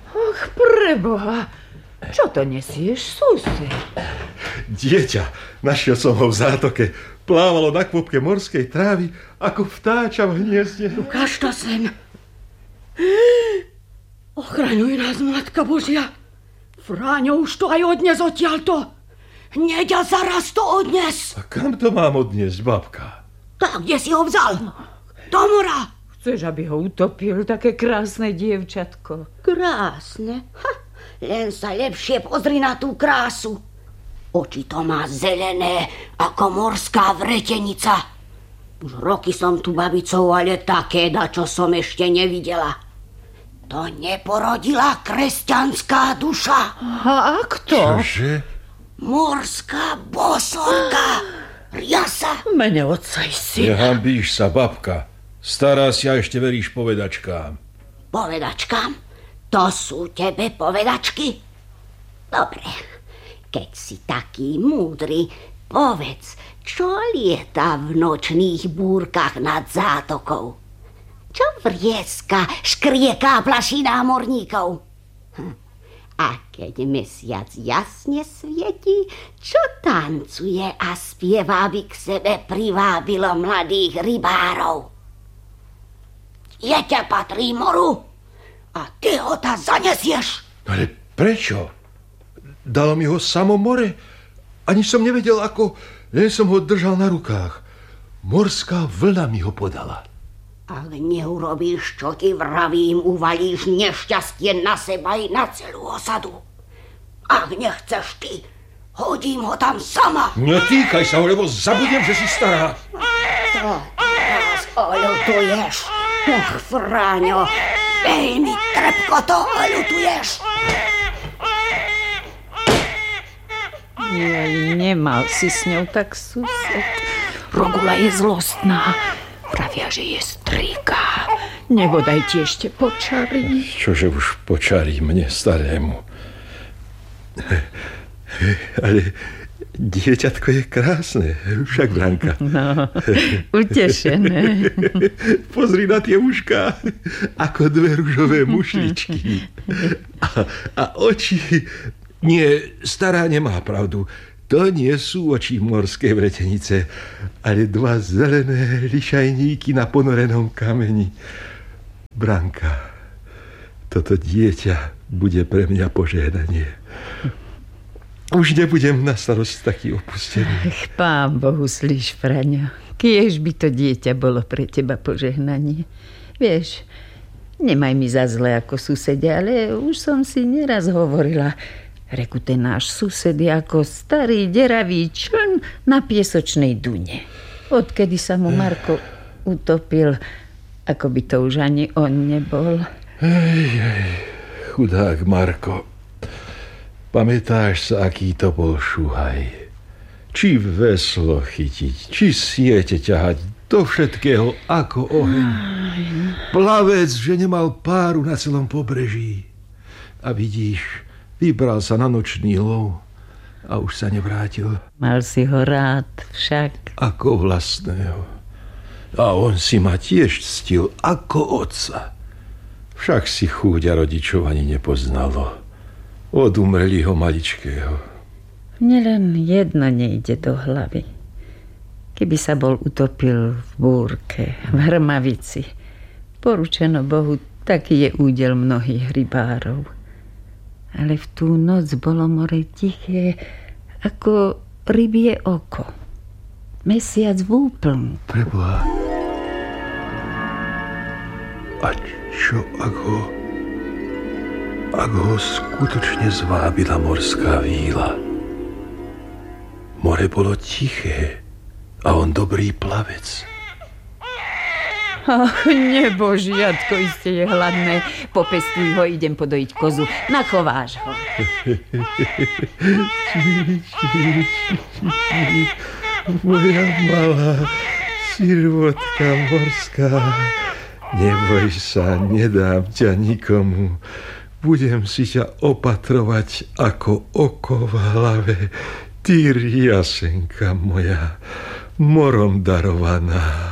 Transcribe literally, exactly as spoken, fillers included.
Och, preboha, čo to nesieš, sused? Dieťa, našiel som ho v zátoke. Plávalo na kvopke morskej trávy, ako vtáča v hniezde. Ukáž to sem. Ochraňuj nás, Matka Božia. Fráňo už to aj odnes odtiaľto. Hneď a zaraz to odnes. A kam to mám odniesť, babka? Tak, kde si ho vzal? Do mora. Chceš, aby ho utopil, také krásne dievčatko? Krásne? Ha, len sa lepšie pozri na tú krásu. Oči to má zelené, ako morská vretenica. Už roky som tu babicou, ale také dačo som ešte nevidela. To neporodila kresťanská duša. A kto? Čože? Morská bosorka. Riasa. Mene otca i syna. Nehambíš sa, babka. Stará si a ešte veríš povedačkám. Povedačkám? To sú tebe povedačky? Dobre. Keď si taký múdry, povedz, čo lieta v nočných búrkach nad zátokou? Čo vrieska, škrieká, plaší námorníkov? Hm. A keď mesiac jasne svieti, čo tancuje a spieva, aby k sebe privábilo mladých rybárov? Dieťa patrí moru a ty ho tam zanesieš. Ale prečo? Dalo mi ho samo more. Ani som nevedel, ako, len som ho držal na rukách. Morská vlna mi ho podala. Ak neurobíš, čo ti vravím, uvalíš nešťastie na seba i na celú osadu. Ak nechceš ty, hodím ho tam sama. Netýkaj sa ho, lebo zabudnem, že si stará. To teraz oľutuješ. Ach, Fráňo, veľmi trpko to oľutuješ. Jej, nemal si s ňou tak sused. Rogula je zlostná. Pravia, že je strýka. Nebodaj ti ešte počarí. Čože už počarí mne, starému. Ale dieťatko je krásne, však, Branka. No, utešené. Pozri na tie ušká, ako dve ružové mušličky. A, a oči... Nie, stará nemá pravdu. To nie sú oči morskej vretenice, ale dva zelené lišajníky na ponorenom kameni. Branka, toto dieťa bude pre mňa požehnanie. Už nebudem na starosť taký opustený. Ach, Pán Bohu, slíš, Fraňo. Kiež by to dieťa bolo pre teba požehnanie. Vieš, nemaj mi za zle ako susedia, ale už som si neraz hovorila... Reku, ten náš sused je ako starý deravý čln na piesočnej dune. Odkedy sa mu Marko utopil, ako by to už ani on nebol. Ej, ej, chudák Marko. Pamätáš sa, aký to bol šuhaj? Či veslo chytiť, či siete ťahať, do všetkého ako oheň. Plavec, že nemal páru na celom pobreží. A vidíš... Vybral sa na nočný lov a už sa nevrátil. Mal si ho rád však. Ako vlastného. A on si ma tiež ctil ako otca. Však si chúďa rodičov ani nepoznalo. Od umrelého maličkého. Mne len jedno nejde do hlavy. Keby sa bol utopil v búrke, v hrmavici. Poručeno Bohu, taký je údel mnohých rybárov. Ale v tú noc bolo more tiché, ako rybie oko. Mesiac v úplnku. Preboha. A čo, ak ho... Ak ho skutočne zvábila morská víla? More bolo tiché a on dobrý plavec. Ach, nebožiatko, iste je hladné. Popestuj ho, idem podojiť kozu. Nachováš ho. Moja malá sirvotka morská. Neboj sa, nedám ťa nikomu. Budem si ťa opatrovať ako oko v hlave. Ty riasenka moja, morom darovaná.